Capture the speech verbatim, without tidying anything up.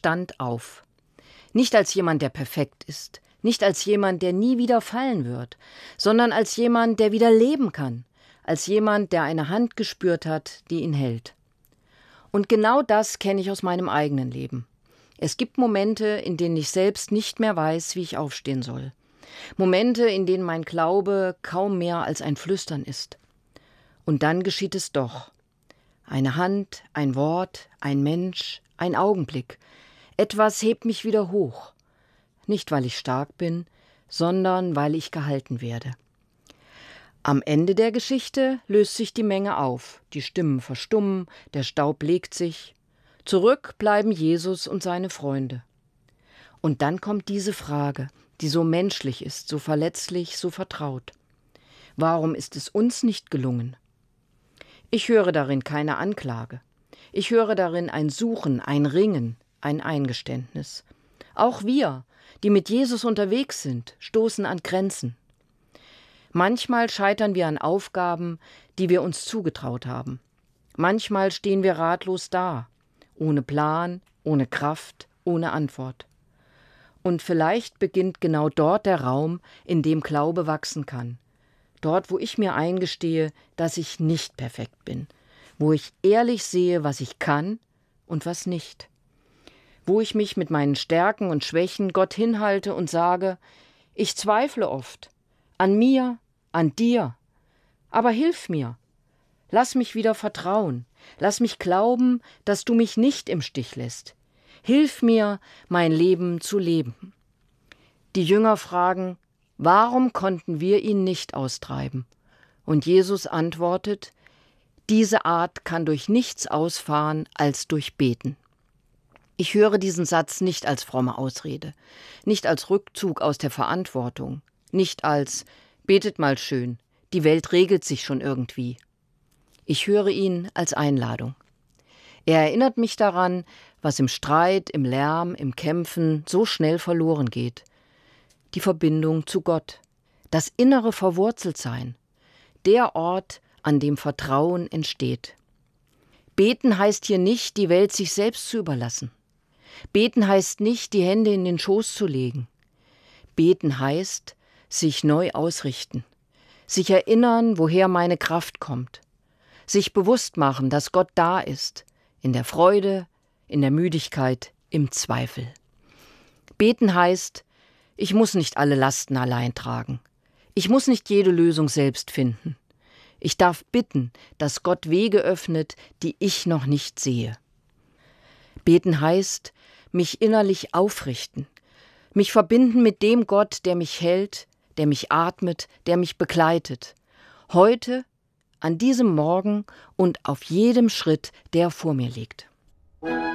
stand auf. Nicht als jemand, der perfekt ist, nicht als jemand, der nie wieder fallen wird, sondern als jemand, der wieder leben kann, als jemand, der eine Hand gespürt hat, die ihn hält. Und genau das kenne ich aus meinem eigenen Leben. Es gibt Momente, in denen ich selbst nicht mehr weiß, wie ich aufstehen soll. Momente, in denen mein Glaube kaum mehr als ein Flüstern ist. Und dann geschieht es doch. Eine Hand, ein Wort, ein Mensch, ein Augenblick. Etwas hebt mich wieder hoch. Nicht, weil ich stark bin, sondern weil ich gehalten werde. Am Ende der Geschichte löst sich die Menge auf. Die Stimmen verstummen, der Staub legt sich. Zurück bleiben Jesus und seine Freunde. Und dann kommt diese Frage, die so menschlich ist, so verletzlich, so vertraut. Warum ist es uns nicht gelungen? Ich höre darin keine Anklage. Ich höre darin ein Suchen, ein Ringen, ein Eingeständnis. Auch wir, die mit Jesus unterwegs sind, stoßen an Grenzen. Manchmal scheitern wir an Aufgaben, die wir uns zugetraut haben. Manchmal stehen wir ratlos da, ohne Plan, ohne Kraft, ohne Antwort. Und vielleicht beginnt genau dort der Raum, in dem Glaube wachsen kann. Dort, wo ich mir eingestehe, dass ich nicht perfekt bin. Wo ich ehrlich sehe, was ich kann und was nicht. Wo ich mich mit meinen Stärken und Schwächen Gott hinhalte und sage, ich zweifle oft. An mir, an dir. Aber hilf mir. Lass mich wieder vertrauen. Lass mich glauben, dass du mich nicht im Stich lässt. Hilf mir, mein Leben zu leben. Die Jünger fragen, warum konnten wir ihn nicht austreiben? Und Jesus antwortet, diese Art kann durch nichts ausfahren als durch Beten. Ich höre diesen Satz nicht als fromme Ausrede, nicht als Rückzug aus der Verantwortung, nicht als betet mal schön, die Welt regelt sich schon irgendwie. Ich höre ihn als Einladung. Er erinnert mich daran, was im Streit, im Lärm, im Kämpfen so schnell verloren geht. Die Verbindung zu Gott, das innere Verwurzeltsein, der Ort, an dem Vertrauen entsteht. Beten heißt hier nicht, die Welt sich selbst zu überlassen. Beten heißt nicht, die Hände in den Schoß zu legen. Beten heißt, sich neu ausrichten, sich erinnern, woher meine Kraft kommt, sich bewusst machen, dass Gott da ist, in der Freude, in der Müdigkeit, im Zweifel. Beten heißt, ich muss nicht alle Lasten allein tragen. Ich muss nicht jede Lösung selbst finden. Ich darf bitten, dass Gott Wege öffnet, die ich noch nicht sehe. Beten heißt, mich innerlich aufrichten, mich verbinden mit dem Gott, der mich hält, der mich atmet, der mich begleitet. Heute, an diesem Morgen und auf jedem Schritt, der vor mir liegt.